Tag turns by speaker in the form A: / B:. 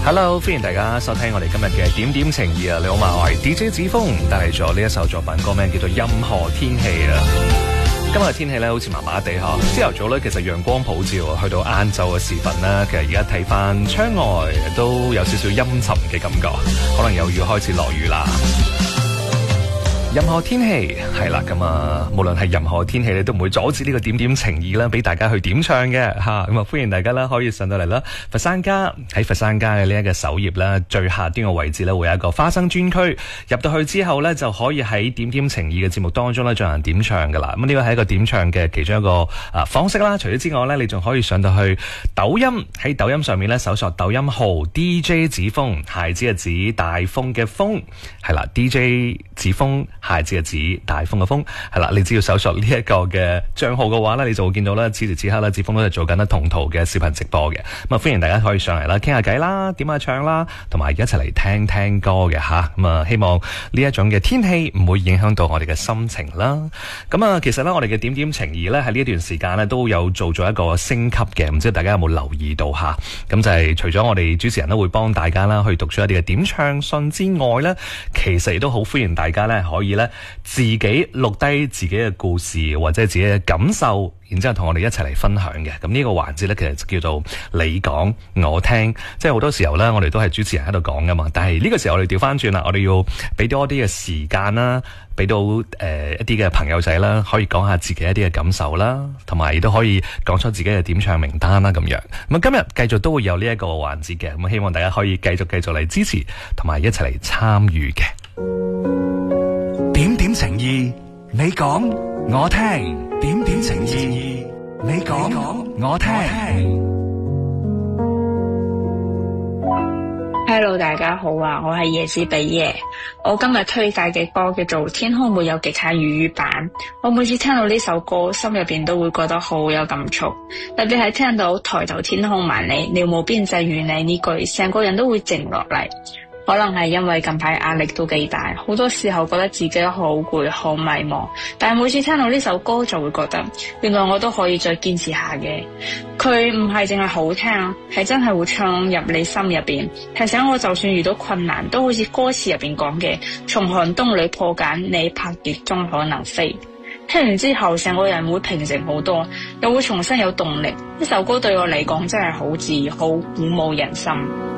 A: Hello， 歡迎大家收聽我哋今日嘅點點情意啊！你好嘛，我係 DJ 子峰，帶嚟咗呢一首作品，歌名叫做《任何天氣》啊！今日嘅天氣咧，好似麻麻地呵。朝頭早咧，其實陽光普照，去到晏晝嘅時分啦，其實而家睇翻窗外都有少少陰沉嘅感覺，可能又要開始落雨啦。任何天氣係啦，咁啊，無論係任何天氣咧，都唔會阻止呢個點點情意啦，俾大家去點唱嘅吓。咁啊，歡迎大家啦，可以上到嚟啦。佛山家喺佛山家嘅呢一個首頁啦，最下端嘅位置咧，會有一個花生專區。入到去之後咧，就可以喺點點情意嘅節目當中咧進行點唱噶啦。咁呢個係一個點唱嘅其中一個方式啦。除咗之外咧，你仲可以上到去抖音，喺抖音上面咧搜索抖音號 DJ 子峰，孩子嘅子，大風嘅風，係啦 DJ 子峰。孩子嘅子，大風嘅風，係啦，你只要搜索呢一個嘅賬號嘅話咧，你就會見到咧，此時此刻咧，子峰都係做緊咧同途嘅視頻直播嘅。咁啊，歡迎大家可以上嚟啦，傾下偈啦，點下唱啦，同埋一齊嚟聽聽歌嘅吓。咁啊，希望呢一種嘅天氣唔會影響到我哋嘅心情啦。咁啊，其實咧，我哋嘅點點情意咧喺呢一段時間咧都有做咗一個升級嘅，唔知大家有冇留意到吓？咁就係除咗我哋主持人都會幫大家啦去讀出一啲嘅點唱信之外咧，其實亦都好歡迎大家咧可以咧自己錄低自己嘅故事或者自己嘅感受，然之後同我哋一齊嚟分享嘅。咁呢個環節咧，其實就叫做你講我聽，即係好多時候咧，我哋都係主持人喺度講噶嘛。但係呢個時候我哋調翻轉啦，我哋要俾多啲嘅時間啦，俾到一啲嘅朋友仔啦，可以講下自己一啲嘅感受啦，同埋亦都可以講出自己嘅點唱名單啦咁樣。咁今日繼續都會有呢一個環節嘅，咁希望大家可以繼續嚟支持，同埋一齊嚟參與嘅。
B: 點點情意，你講我聽。點點情意，你講我聽。
C: Hello， 大家好啊，我係椰子比耶。我今日推介嘅歌叫做《天空沒有極限》粵語版。我每次聽到呢首歌，心入邊都會覺得好有感觸，特別係聽到抬頭天空萬里，了無邊際與你呢句，成個人都會靜落嚟。可能係因為近排壓力都幾大，好多時候覺得自己好攰好迷茫，但係每次聽到呢首歌就會覺得原來我都可以再堅持下嘅。佢唔係淨係好聽，係真係會唱入你心入邊，提醒我就算遇到困難都好似歌詞入邊講嘅，從寒冬裏破繭，你拍翼終可能飛。聽完之後成個人會平靜好多，又會重新有動力。呢首歌對我嚟講真係好治癒，好鼓舞人心。